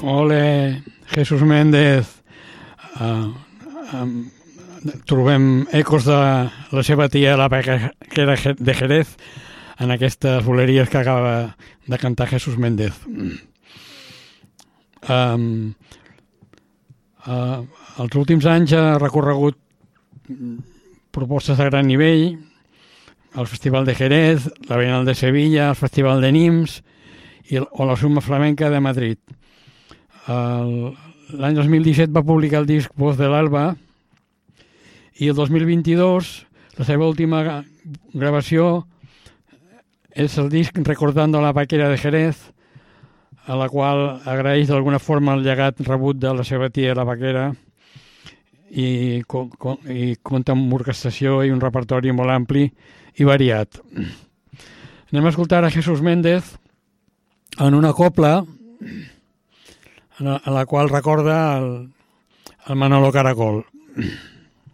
Ole, Jesús Méndez. Trobem ecos de la seva tia, la Paquera de Jerez, en aquestes boleries que acaba de cantar Jesús Méndez. Els últims anys ha recorregut propostes de gran nivell, el Festival de Jerez, la Bienal de Sevilla, el Festival de Nimes o la Suma Flamenca de Madrid. L'any 2017 va publicar el disc Voz del Alba i el 2022 la seva última gravació és el disc Recordando la Paquera de Jerez, a la qual agraeix d'alguna forma el llegat rebut de la seva tia, la Paquera, i compta amb orquestació i un repertori molt ampli i variat. Anem a escoltar a Jesús Méndez en una copla en la qual recorda el Manolo Caracol.